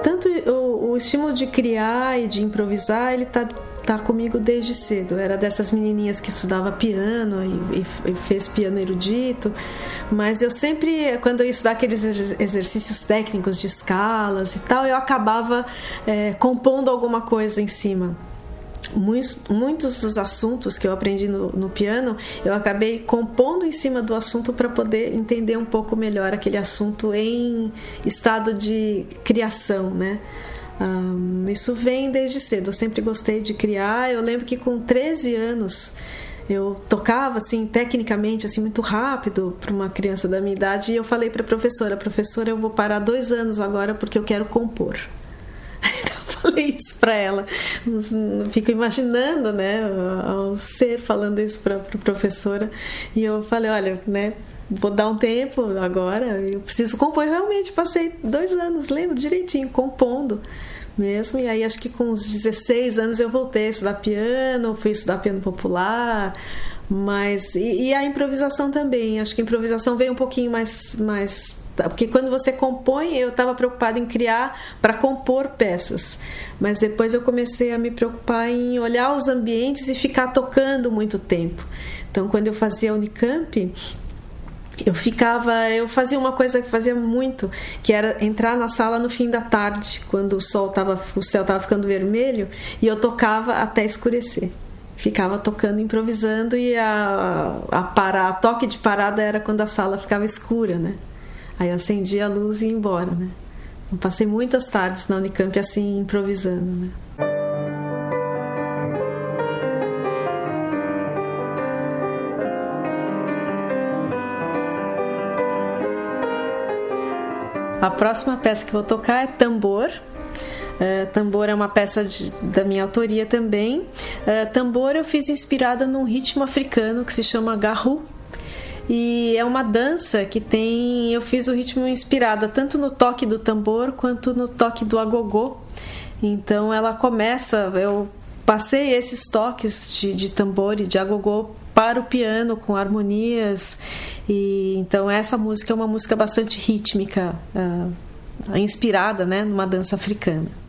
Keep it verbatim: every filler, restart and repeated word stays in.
tanto o, o estímulo de criar e de improvisar, ele tá, tá comigo desde cedo. Eu era dessas menininhas que estudava piano e, e, e fez piano erudito, mas eu sempre, quando eu ia estudar aqueles exercícios técnicos de escalas e tal, eu acabava é, compondo alguma coisa em cima. Muitos, muitos dos assuntos que eu aprendi no, no piano, eu acabei compondo em cima do assunto para poder entender um pouco melhor aquele assunto em estado de criação, né? Um, isso vem desde cedo, eu sempre gostei de criar. Eu lembro que com treze anos eu tocava assim tecnicamente assim muito rápido para uma criança da minha idade, e eu falei para a professora: professora, eu vou parar dois anos agora porque eu quero compor. Falei isso para ela, fico imaginando, né, ao ser falando isso para a pro professora, e eu falei: olha, né, vou dar um tempo agora, eu preciso compor. Eu realmente passei dois anos, lembro direitinho, compondo mesmo. E aí acho que com uns dezesseis anos eu voltei a estudar piano, fui estudar piano popular, mas e, e a improvisação também. Acho que a improvisação veio um pouquinho mais, mais porque quando você compõe, eu estava preocupada em criar para compor peças, mas depois eu comecei a me preocupar em olhar os ambientes e ficar tocando muito tempo. Então, quando eu fazia Unicamp, eu ficava, eu fazia uma coisa que fazia muito, que era entrar na sala no fim da tarde, quando o sol tava, o céu estava ficando vermelho, e eu tocava até escurecer. Ficava tocando, improvisando, e a, a, parar, a toque de parada era quando a sala ficava escura, né? Aí eu acendia a luz e ia embora, né? Eu passei muitas tardes na Unicamp assim, improvisando, né? A próxima peça que vou tocar é Tambor. Uh, Tambor é uma peça de, da minha autoria também. Uh, Tambor eu fiz inspirada num ritmo africano que se chama Garrou. E é uma dança que tem... Eu fiz o ritmo inspirada tanto no toque do tambor quanto no toque do agogô. Então ela começa... Eu passei esses toques de, de tambor e de agogô para o piano com harmonias. E então essa música é uma música bastante rítmica, uh, inspirada, né, numa dança africana.